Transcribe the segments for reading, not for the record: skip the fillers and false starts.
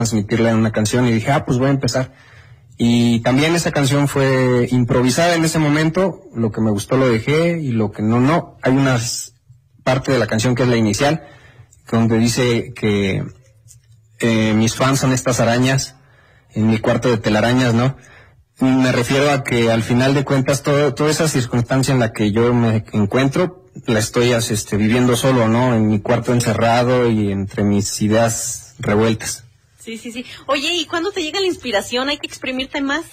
transmitirla en una canción y dije, pues voy a empezar. Y también esa canción fue improvisada en ese momento, lo que me gustó lo dejé y lo que no. Hay una parte de la canción que es la inicial, donde dice que mis fans son estas arañas en mi cuarto de telarañas, ¿no? Me refiero a que al final de cuentas toda esa circunstancia en la que yo me encuentro la estoy viviendo solo, ¿no? En mi cuarto encerrado y entre mis ideas revueltas. Sí. Oye, ¿y cuándo te llega la inspiración? ¿Hay que exprimirte más?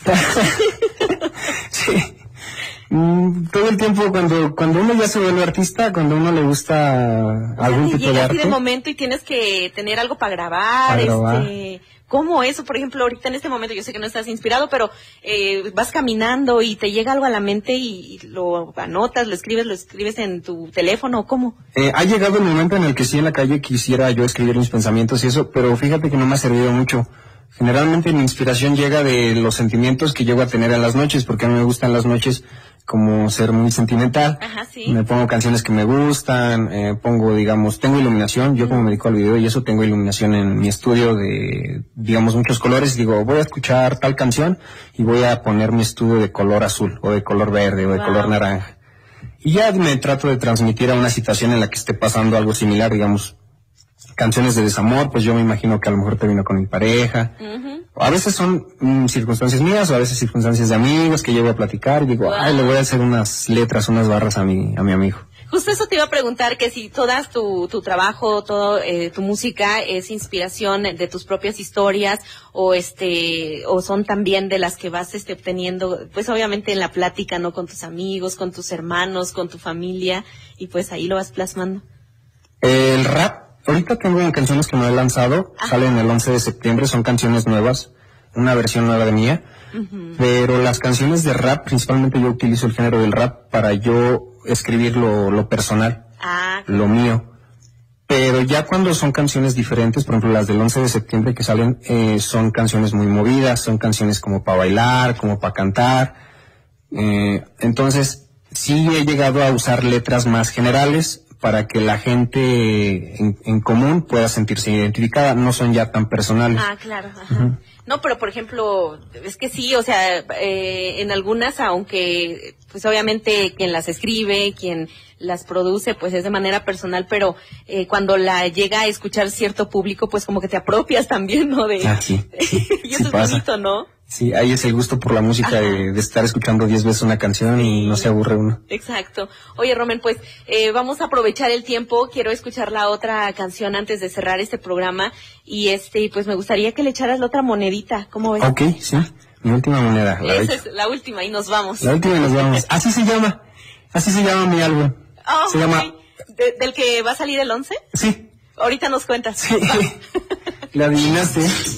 Sí. Todo el tiempo cuando uno ya se vuelve artista, cuando uno le gusta algún tipo de arte. Así de momento y tienes que tener algo para grabar. ¿Cómo eso? Por ejemplo, ahorita en este momento yo sé que no estás inspirado, pero vas caminando y te llega algo a la mente y lo anotas, lo escribes en tu teléfono, ¿cómo? Ha llegado el momento en el que sí en la calle quisiera yo escribir mis pensamientos y eso, pero fíjate que no me ha servido mucho. Generalmente mi inspiración llega de los sentimientos que llego a tener en las noches, porque a mí me gustan las noches como ser muy sentimental. Ajá, sí. Me pongo canciones que me gustan, tengo iluminación, yo como me dedico al video y eso, tengo iluminación en mi estudio de, muchos colores, digo, voy a escuchar tal canción y voy a poner mi estudio de color azul, o de color verde, o de color naranja. Y ya me trato de transmitir a una situación en la que esté pasando algo similar, canciones de desamor, pues yo me imagino que a lo mejor termino con mi pareja. Uh-huh. A veces son circunstancias mías, o a veces circunstancias de amigos que llego a platicar y digo, le voy a hacer unas letras, unas barras a mi amigo. Justo eso te iba a preguntar, que si todas tu trabajo, tu música es inspiración de tus propias historias o son también de las que vas obteniendo, pues obviamente en la plática, ¿no? Con tus amigos, con tus hermanos, con tu familia, y pues ahí lo vas plasmando. El rap. Ahorita tengo canciones que no he lanzado, salen el 11 de septiembre, son canciones nuevas, una versión nueva de mía, pero las canciones de rap, principalmente yo utilizo el género del rap para yo escribir lo personal, lo mío. Pero ya cuando son canciones diferentes, por ejemplo las del 11 de septiembre que salen, son canciones muy movidas, son canciones como para bailar, como para cantar, entonces sí he llegado a usar letras más generales, para que la gente en común pueda sentirse identificada, no son ya tan personales. Claro, ajá. Uh-huh. No, pero por ejemplo, es que sí, o sea, en algunas, aunque pues obviamente quien las escribe, quien las produce, pues es de manera personal, pero cuando la llega a escuchar cierto público, pues como que te apropias también, ¿no? Sí. Y eso es bonito, ¿no? Sí, ahí es el gusto por la música de estar escuchando 10 veces una canción y no se aburre uno. Exacto. Oye, Romen, pues vamos a aprovechar el tiempo. Quiero escuchar la otra canción antes de cerrar este programa y pues me gustaría que le echaras la otra monedita. ¿Cómo ves? Ok, sí. Mi última moneda. Esa es la última y nos vamos. La última y nos vamos. Así se llama mi álbum. Se llama... ¿Del que va a salir el 11? Sí. Ahorita nos cuentas. Sí. La adivinaste.